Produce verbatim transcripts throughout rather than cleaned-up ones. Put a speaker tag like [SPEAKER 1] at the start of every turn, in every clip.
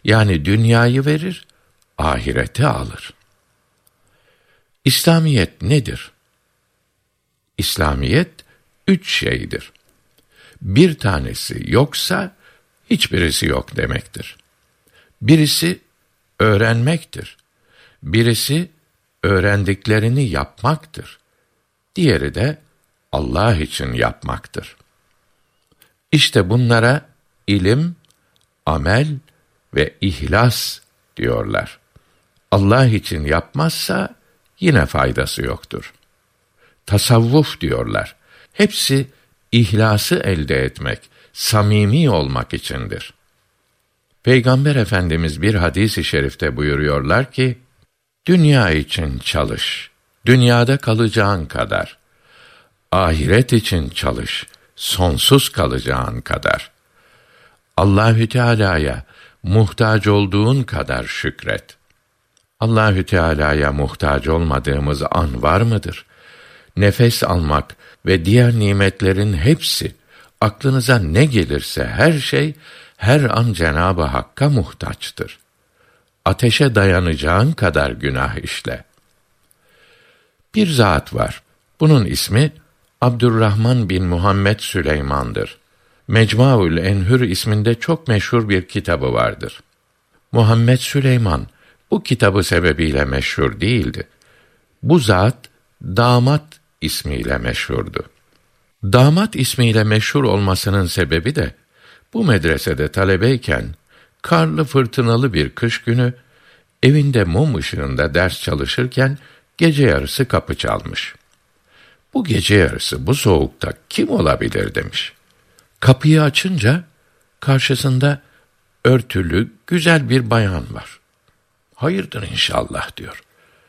[SPEAKER 1] Yani dünyayı verir, ahireti alır. İslamiyet nedir? İslamiyet üç şeydir. Bir tanesi yoksa hiçbirisi yok demektir. Birisi öğrenmektir. Birisi öğrendiklerini yapmaktır. Diğeri de Allah için yapmaktır. İşte bunlara ilim, amel ve ihlas diyorlar. Allah için yapmazsa yine faydası yoktur. Tasavvuf diyorlar. Hepsi ihlası elde etmek, samimi olmak içindir. Peygamber Efendimiz bir hadis-i şerifte buyuruyorlar ki, dünya için çalış, dünyada kalacağın kadar. Ahiret için çalış, sonsuz kalacağın kadar. Allahü Teala'ya muhtaç olduğun kadar şükret. Allahü Teala'ya muhtaç olmadığımız an var mıdır? Nefes almak ve diğer nimetlerin hepsi, aklınıza ne gelirse her şey, her an Cenab-ı Hakk'a muhtaçtır. Ateşe dayanacağın kadar günah işle. Bir zat var. Bunun ismi Abdurrahman bin Muhammed Süleyman'dır. Mecmuaül Enhür isminde çok meşhur bir kitabı vardır. Muhammed Süleyman bu kitabı sebebiyle meşhur değildi. Bu zat damat ismiyle meşhurdu. Damat ismiyle meşhur olmasının sebebi de bu medresede talebeyken karlı fırtınalı bir kış günü evinde mum ışığında ders çalışırken gece yarısı kapı çalmış. Bu gece yarısı bu soğukta kim olabilir demiş. Kapıyı açınca karşısında örtülü güzel bir bayan var. Hayırdır inşallah diyor.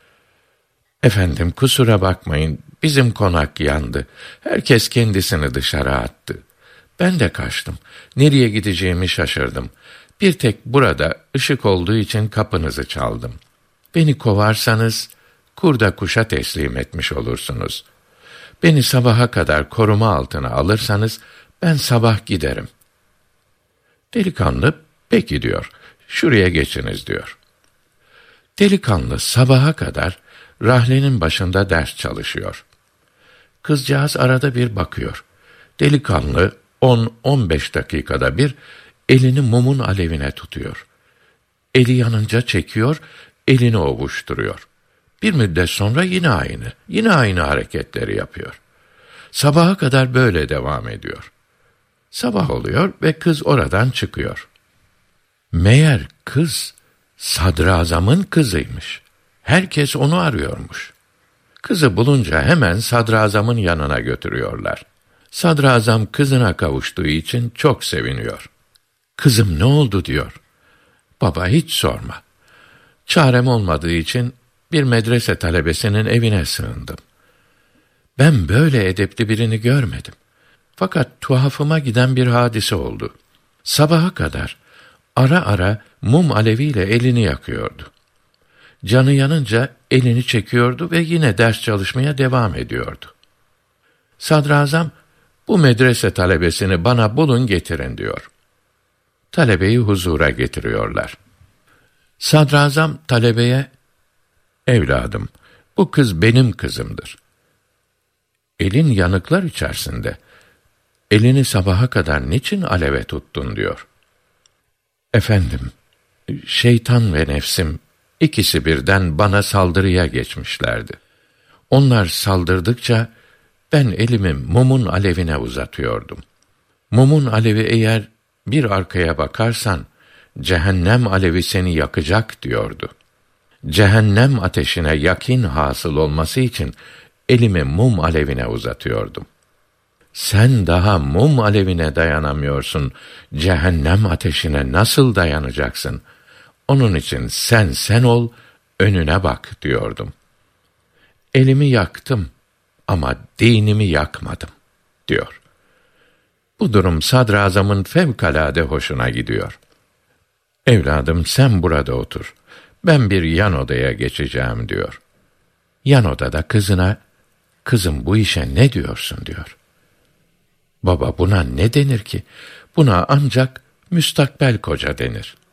[SPEAKER 1] Efendim kusura bakmayın, bizim konak yandı. Herkes kendisini dışarı attı. Ben de kaçtım. Nereye gideceğimi şaşırdım. Bir tek burada ışık olduğu için kapınızı çaldım. Beni kovarsanız kurda kuşa teslim etmiş olursunuz. Beni sabaha kadar koruma altına alırsanız ben sabah giderim. Delikanlı peki diyor. Şuraya geçiniz diyor. Delikanlı sabaha kadar rahlenin başında ders çalışıyor. Kızcağız arada bir bakıyor. Delikanlı on on beş dakikada bir elini mumun alevine tutuyor. Eli yanınca çekiyor, elini ovuşturuyor. Bir müddet sonra yine aynı, yine aynı hareketleri yapıyor. Sabaha kadar böyle devam ediyor. Sabah oluyor ve kız oradan çıkıyor. Meğer kız sadrazamın kızıymış. Herkes onu arıyormuş. Kızı bulunca hemen sadrazamın yanına götürüyorlar. Sadrazam kızına kavuştuğu için çok seviniyor. Kızım ne oldu diyor. Baba hiç sorma. Çarem olmadığı için bir medrese talebesinin evine sığındım. Ben böyle edepli birini görmedim. Fakat tuhafıma giden bir hadise oldu. Sabaha kadar ara ara mum aleviyle elini yakıyordu. Canı yanınca elini çekiyordu ve yine ders çalışmaya devam ediyordu. Sadrazam, bu medrese talebesini bana bulun getirin diyor. Talebeyi huzura getiriyorlar. Sadrazam talebeye, evladım, bu kız benim kızımdır. Elin yanıklar içerisinde. Elini sabaha kadar niçin aleve tuttun diyor. Efendim, şeytan ve nefsim ikisi birden bana saldırıya geçmişlerdi. Onlar saldırdıkça ben elimi mumun alevine uzatıyordum. Mumun alevi eğer bir arkaya bakarsan cehennem alevi seni yakacak diyordu. Cehennem ateşine yakin hasıl olması için elimi mum alevine uzatıyordum. Sen daha mum alevine dayanamıyorsun, cehennem ateşine nasıl dayanacaksın? Onun için sen sen ol, önüne bak diyordum. Elimi yaktım ama dinimi yakmadım diyor. Bu durum sadrazamın fevkalade hoşuna gidiyor. Evladım sen burada otur. Ben bir yan odaya geçeceğim diyor. Yan odada kızına, kızım bu işe ne diyorsun diyor. Baba buna ne denir ki? Buna ancak müstakbel koca denir.